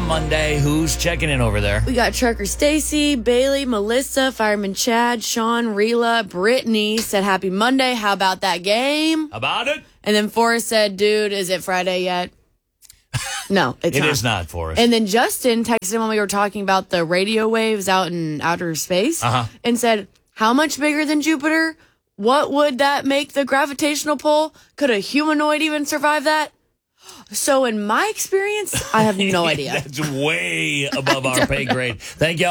on Monday. Who's checking in over there? We got Trucker Stacy, Bailey, Melissa, Fireman Chad, Sean, Rela, Brittany said happy Monday. How about that game? How about it? And then Forrest said, dude, is it Friday yet? No, it's not. It is not, Forrest. And then Justin texted when we were talking about the radio waves out in outer space and said, how much bigger than Jupiter? What would that make the gravitational pull? Could a humanoid even survive that? So in my experience, I have no idea. That's way above our pay grade. Thank you.